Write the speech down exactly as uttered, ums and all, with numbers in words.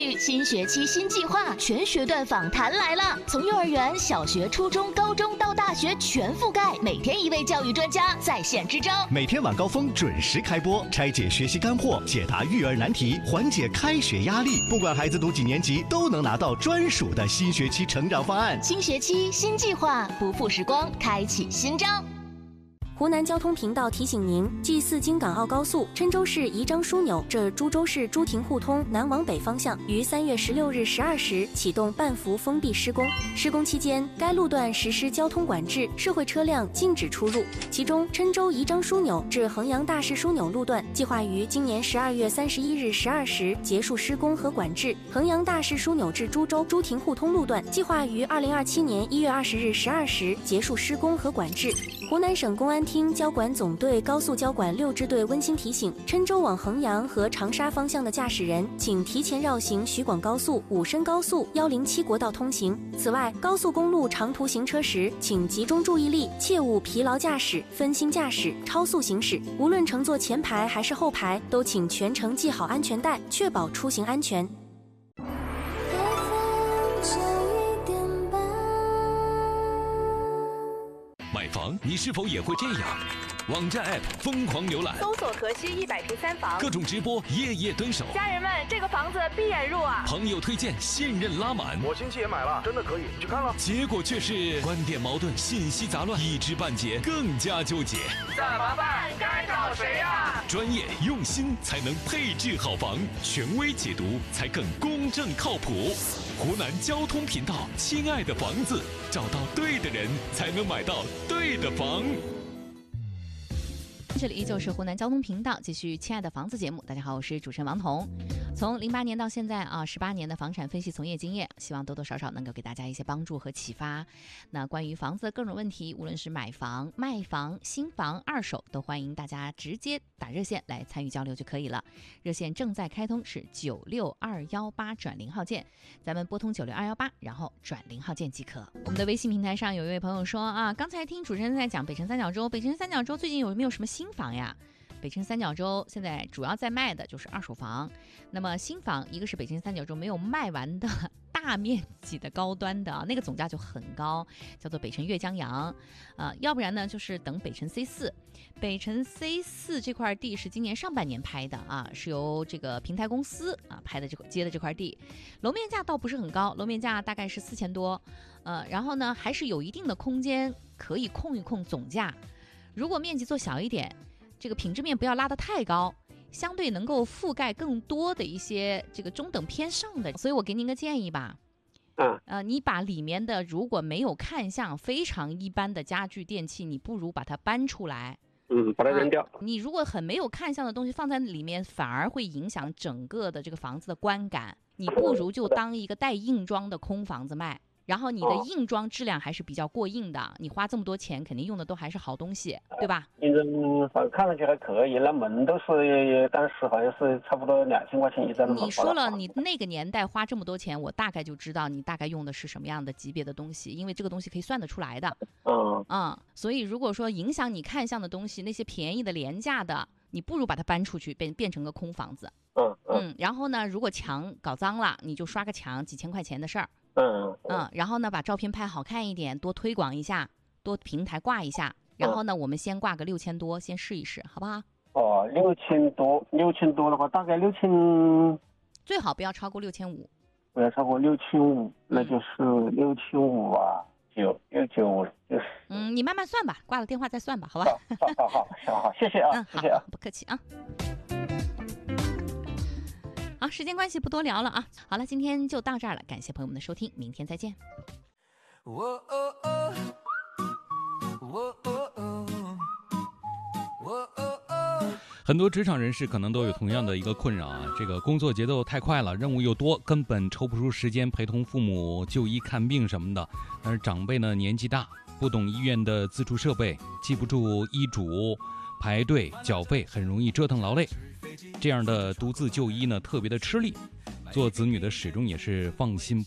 新学期新计划，全学段访谈来了！从幼儿园、小学、初中、高中到大学全覆盖，每天一位教育专家在线支招。 每天晚高峰准时开播，拆解学习干货，解答育儿难题，缓解开学压力。不管孩子读几年级，都能拿到专属的新学期成长方案。 新学期新计划，不负时光，开启新章。 湖南交通频道提醒您：G 四京港澳高速郴州市宜章枢纽至株洲市朱亭互通南往北方向于三月十六日十二时启动半幅封闭施工。施工期间，该路段实施交通管制，社会车辆禁止出入。其中，郴州宜章枢纽至衡阳大市枢纽路段计划于今年十二月三十一日十二时结束施工和管制；衡阳大市枢纽至株洲朱亭互通路段计划于二零二七年一月二十日十二时结束施工和管制。湖南省公安厅交管总队高速交管六支队温馨提醒：郴州往衡阳和长沙方向的驾驶人，请提前绕行徐广高速、武深高速、一零七国道通行。此外，高速公路长途行车时，请集中注意力，切勿疲劳驾驶、分心驾驶、超速行驶。无论乘坐前排还是后排，都请全程系好安全带，确保出行安全。 买房，你是否也会这样？网站 App 疯狂浏览， 搜索河西一百平三房， 各种直播夜夜蹲守。 家人们，这个房子闭眼入啊！ 朋友推荐，信任拉满。 我亲戚也买了，真的可以，你去看了。 结果却是观点矛盾，信息杂乱，一知半解，更加纠结。 怎么办？该找谁呀？ 专业用心才能配置好房，权威解读才更公正靠谱。湖南交通频道，亲爱的房子，找到对的人，才能买到对的房。 这里依旧是湖南交通频道，继续亲爱的房子节目。大家好，我是主持人王彤。从零八年到现在啊，十八年的房产分析从业经验，希望多多少少能够给大家一些帮助和启发。那关于房子的各种问题，无论是买房、卖房、新房、二手，都欢迎大家直接打热线来参与交流就可以了。热线正在开通，是九六二幺八转零号键，咱们拨通九六二幺八，然后转零号键即可。我们的微信平台上有一位朋友说啊，刚才听主持人在讲北辰三角洲，北辰三角洲最近有没有什么新房呀？北辰三角洲现在主要在卖的就是二手房，那么新房一个是北辰三角洲没有卖完的大面积的高端的，那个总价就很高，叫做北辰岳江阳，呃，要不然呢就是等北辰 C 四，北辰 C 四这块地是今年上半年拍的啊，是由这个平台公司啊拍的这接的这块地，楼面价倒不是很高，楼面价大概是四千多，呃，然后呢还是有一定的空间可以控一控总价，如果面积做小一点。这个品质面不要拉得太高，相对能够覆盖更多的一些这个中等偏上的，所以我给您个建议吧， 嗯， 呃，你把里面的如果没有看相非常一般的家具电器，你不如把它搬出来， 嗯，把它扔掉、啊。 你如果很没有看相的东西放在里面，反而会影响整个的这个房子的观感，你不如就当一个带硬装的空房子卖。然后你的硬装质量还是比较过硬的，哦、你花这么多钱，肯定用的都还是好东西，对吧？ 反正看上去还可以，那门都是当时好像是差不多两千块钱一张。 你说了，你那个年代花这么多钱，我大概就知道你大概用的是什么样的级别的东西，因为这个东西可以算得出来的。 嗯嗯，所以如果说影响你看相的东西，那些便宜的廉价的，你不如把它搬出去，变变成个空房子。 嗯 嗯, 嗯，然后呢，如果墙搞脏了，你就刷个墙，几千块钱的事儿。 嗯嗯，然后呢，把照片拍好看一点，多推广一下，多平台挂一下，然后呢，嗯、我们先挂个六千多，先试一试，好不好？ 哦，六千多，六千多的话，大概六千， 最好不要超过六千五， 不要超过六千五，那就是六千五啊，九六九五就是。 嗯，你慢慢算吧，挂了电话再算吧，好吧？ 好好好好好，谢谢啊， 嗯， 谢谢啊， 不客气啊。好，时间关系不多聊了啊。好了，今天就到这儿了，感谢朋友们的收听，明天再见。 很多职场人士可能都有同样的一个困扰啊，这个工作节奏太快了，任务又多，根本抽不出时间陪同父母就医看病什么的。但是长辈呢年纪大，不懂医院的自助设备，记不住医嘱，排队缴费，很容易折腾劳累。这样的独自就医呢，特别的吃力。做子女的始终也是放心不